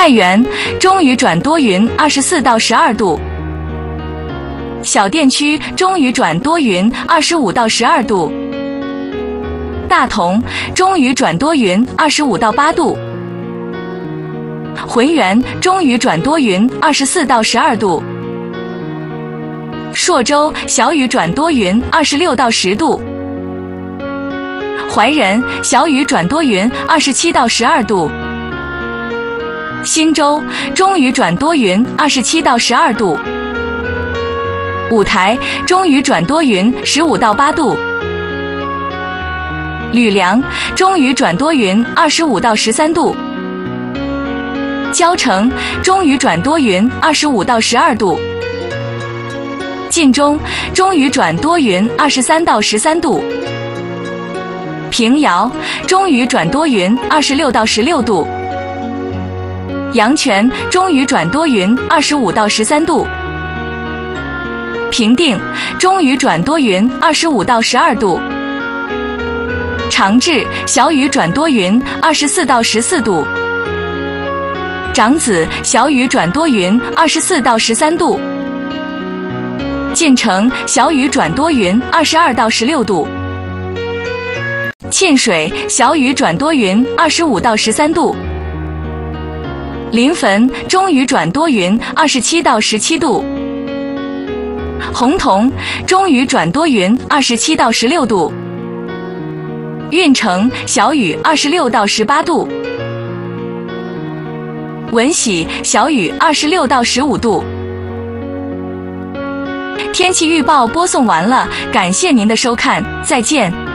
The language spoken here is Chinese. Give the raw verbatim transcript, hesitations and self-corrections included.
太原中雨转多云，二十四到十二度。小店区中雨转多云，二十五到十二度。大同中雨转多云，二十五到八度。浑源中雨转多云，二十四到十二度。朔州小雨转多云，二十六到十度。怀仁小雨转多云，二十七到十二度。忻州中雨转多云，二十七到十二度。五台中雨转多云，十五到八度。吕梁中雨转多云，二十五到十三度。交城中雨转多云，二十五到十二度。晋中中雨转多云，二十三到十三度。平遥中雨转多云，二十六到十六度。阳泉中雨转多云，二十五到十三度。平定中雨转多云，二十五到十二度。长治小雨转多云，二十四到十四度。长子小雨转多云，二十四到十三度。晋城小雨转多云，二十二到十六度。沁水小雨转多云，二十五到十三度。临汾中雨转多云，二十七到十七度。洪洞中雨转多云，二十七到十六度。运城小雨，二十六到十八度。闻喜小雨，二十六到十五度。天气预报播送完了，感谢您的收看，再见。